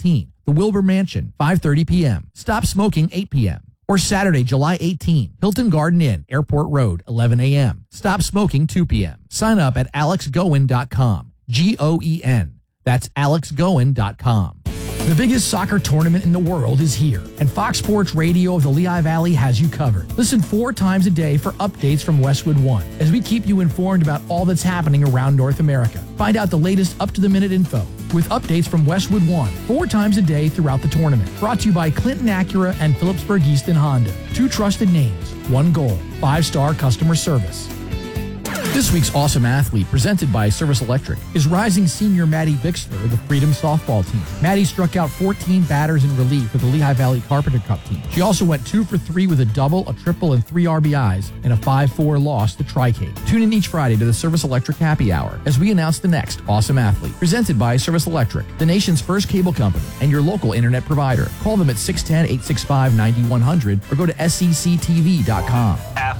16, the Wilbur Mansion, 5:30 p.m. Stop Smoking, 8 p.m. Or Saturday, July 18, Hilton Garden Inn, Airport Road, 11 a.m. Stop Smoking, 2 p.m. Sign up at alexgoen.com. Goen. That's alexgoen.com. The biggest soccer tournament in the world is here, and Fox Sports Radio of the Lehigh Valley has you covered. Listen 4 times a day for updates from Westwood One, as we keep you informed about all that's happening around North America. Find out the latest up-to-the-minute info with updates from Westwood One 4 times a day throughout the tournament. Brought to you by Clinton Acura and Phillipsburg Easton Honda. 2 trusted names, 1 goal, 5-star customer service. This week's Awesome Athlete, presented by Service Electric, is rising senior Maddie Bixler of the Freedom softball team. Maddie struck out 14 batters in relief for the Lehigh Valley Carpenter Cup team. She also went 2 for 3 with a double, a triple, and 3 RBIs in a 5-4 loss to Tri-Cape. Tune in each Friday to the Service Electric Happy Hour as we announce the next Awesome Athlete, presented by Service Electric, the nation's first cable company and your local internet provider. Call them at 610-865-9100 or go to SECTV.com.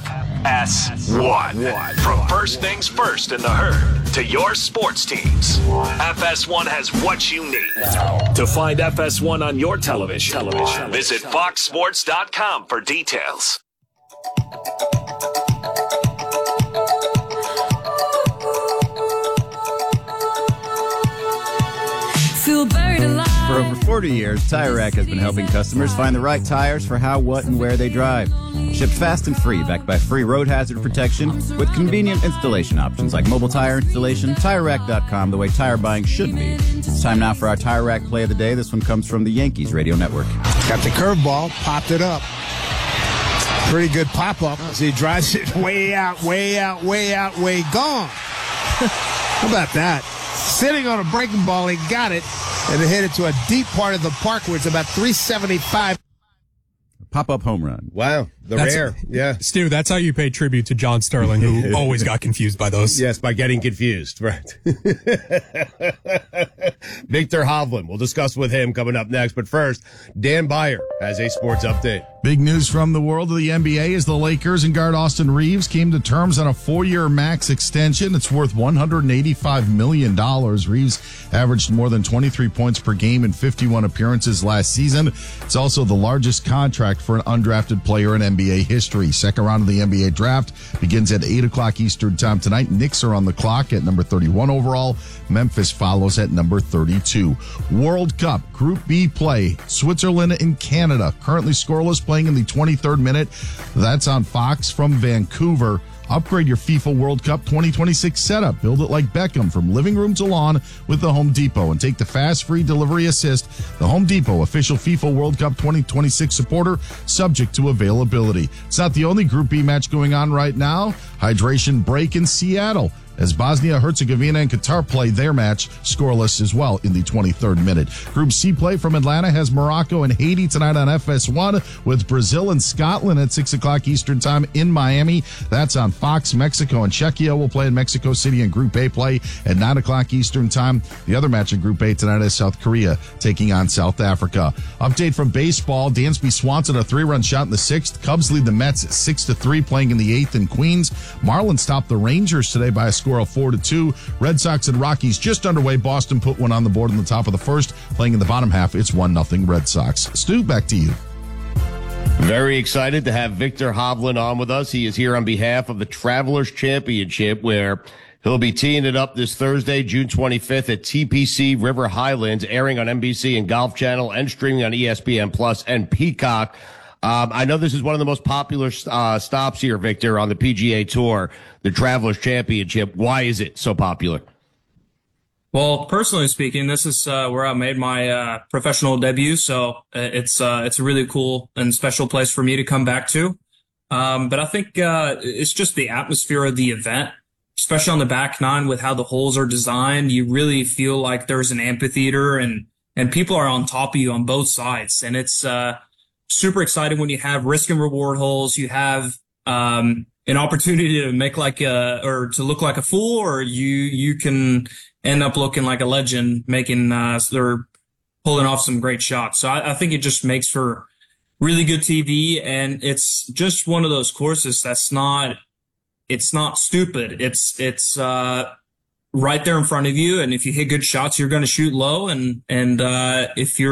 FS1. From first things first in the herd to your sports teams, FS1 has what you need. To find FS1 on your television, visit foxsports.com for details. For over 40 years, Tire Rack has been helping customers find the right tires for how, what, and where they drive. Shipped fast and free, backed by free road hazard protection with convenient installation options like mobile tire installation, TireRack.com, the way tire buying should be. It's time now for our Tire Rack play of the day. This one comes from the Yankees Radio Network. Got the curveball, popped it up. Pretty good pop-up as he drives it way out, way gone. How about that? Sitting on a breaking ball, he got it, and it hit it to a deep part of the park where it's about 375. Pop-up home run. Wow. Rare. Yeah. Stu, that's how you pay tribute to John Sterling, who always got confused by those. Yes, by getting confused. Right. Victor Hovland. We'll discuss with him coming up next. But first, Dan Beyer has a sports update. Big news from the world of the NBA as the Lakers and guard Austin Reeves came to terms on a 4-year max extension. It's worth $185 million. Reeves averaged more than 23 points per game in 51 appearances last season. It's also the largest contract for an undrafted player in NBA history. Second round of the NBA draft begins at 8 o'clock Eastern time tonight. Knicks are on the clock at number 31 overall. Memphis follows at number 32. World Cup Group B play. Switzerland and Canada currently scoreless, playing in the 23rd minute. That's on Fox from Vancouver. Upgrade your FIFA World Cup 2026 setup. Build it like Beckham from living room to lawn with the Home Depot and take the fast free delivery assist. The Home Depot, official FIFA World Cup 2026 supporter, subject to availability. It's not the only Group B match going on right now. Hydration break in Seattle as Bosnia-Herzegovina and Qatar play their match scoreless as well in the 23rd minute. Group C play from Atlanta has Morocco and Haiti tonight on FS1 with Brazil and Scotland at 6 o'clock Eastern time in Miami. That's on Fox. Mexico and Czechia will play in Mexico City in Group A play at 9 o'clock Eastern time. The other match in Group A tonight is South Korea taking on South Africa. Update from baseball. Dansby Swanson, a 3-run shot in the 6th. Cubs lead the Mets 6-3 playing in the 8th in Queens. Marlins stopped the Rangers today by a score of 4-2. Red Sox and Rockies just underway. Boston put one on the board in the top of the first. Playing in the bottom half, it's 1-0 Red Sox. Stu, back to you. Very excited to have Victor Hovland on with us. He is here on behalf of the Travelers Championship, where he'll be teeing it up this Thursday, June 25th at TPC River Highlands, airing on NBC and Golf Channel and streaming on ESPN Plus and Peacock. I know this is one of the most popular stops here, Victor, on the PGA Tour, the Travelers Championship. Why is it so popular? Well, personally speaking, this is where I made my professional debut, so it's a really cool and special place for me to come back to. But I think it's just the atmosphere of the event, especially on the back nine with how the holes are designed. You really feel like there's an amphitheater and people are on top of you on both sides, and it's super exciting when you have risk and reward holes. You have an opportunity to make or to look like a fool, or you can end up looking like a legend, making or pulling off some great shots. So I think it just makes for really good TV, and it's just one of those courses that's not stupid. It's right there in front of you, and if you hit good shots, you're going to shoot low, and if you're